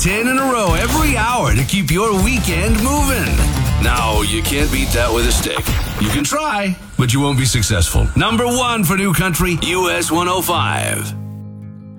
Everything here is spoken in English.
10 in a row every hour to keep your weekend moving. Now, you can't beat that with a stick. You can try, but you won't be successful. Number 1 for New Country, US 105.